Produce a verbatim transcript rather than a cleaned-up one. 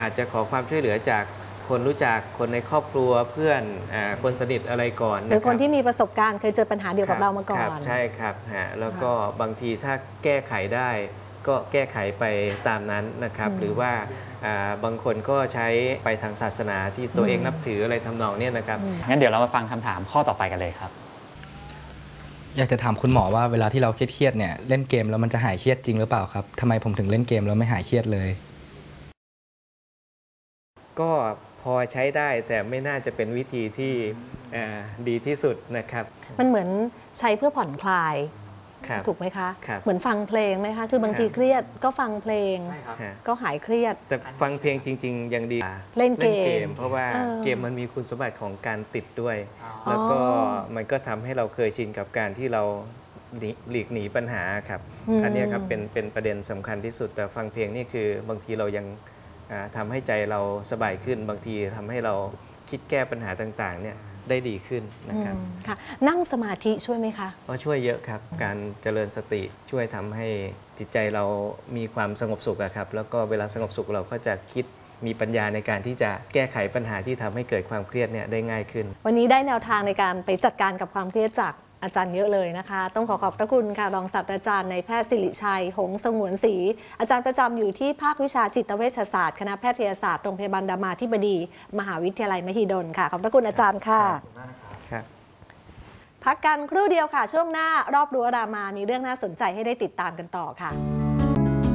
อาจจะขอความช่วยเหลือจากคนรู้จักคนในครอบครัวเพื่อนอคนสนิทอะไรก่อนหรือคนที่มีประสบการณ์เคยเจอปัญหาเดียวกับเรามาก่อนใช่ครับฮะแล้วก็บางทีถ้าแก้ไขได้ก็แก้ไขไปตามนั้นนะครับหรือว่าบางคนก็ใช้ไปทางศาสนาที่ตัวเองนับถืออะไรทำนองนี้นะครับงั้นเดี๋ยวเรามาฟังคำถามข้อต่อไปกันเลยครับอยากจะถามคุณหมอว่าเวลาที่เราเครียดๆเนี่ยเล่นเกมแล้วมันจะหายเครียดจริงหรือเปล่าครับทำไมผมถึงเล่นเกมแล้วไม่หายเครียดเลยก็พอใช้ได้แต่ไม่น่าจะเป็นวิธีที่ดีที่สุดนะครับมันเหมือนใช้เพื่อผ่อนคลายถูกไหมคะเหมือนฟังเพลงไหมคะคือบางทีเครียดก็ฟังเพลงก็หายเครียดแต่ฟังเพลงจริงๆยังดีเล่นเกมเพราะว่าเกมมันมีคุณสมบัติของการติดด้วยแล้วก็มันก็ทำให้เราเคยชินกับการที่เราหลีกหนีปัญหาครับอันนี้ครับเป็นเป็นประเด็นสำคัญที่สุดแต่ฟังเพลงนี่คือบางทีเรายังทำให้ใจเราสบายขึ้นบางทีทำให้เราคิดแก้ปัญหาต่างๆเนี่ยได้ดีขึ้นนะครับค่ะนั่งสมาธิช่วยไหมคะก็ช่วยเยอะครับการเจริญสติช่วยทำให้จิตใจเรามีความสงบสุขครับแล้วก็เวลาสงบสุขเราก็จะคิดมีปัญญาในการที่จะแก้ไขปัญหาที่ทำให้เกิดความเครียดเนี่ยได้ง่ายขึ้นวันนี้ได้แนวทางในการไปจัดการกับความเครียดจากอาจารย์เยอะเลยนะคะต้องขอขอบพระคุณค่ะรองศาสตราจารย์นายแพทย์สิริชัยหงส์สงวนศรีอาจารย์ประจำอยู่ที่ภาควิชาจิตเวชศาสตร์คณะแพทยศาสตร์โรงพยาบาลรามาธิบดีมหาวิทยาลัยมหิดลค่ะขอบพระคุณอาจารย์ค่ะพักกันครู่เดียวค่ะช่วงหน้ารอบรั้วรามามีเรื่องน่าสนใจให้ได้ติดตามกันต่อค่ะ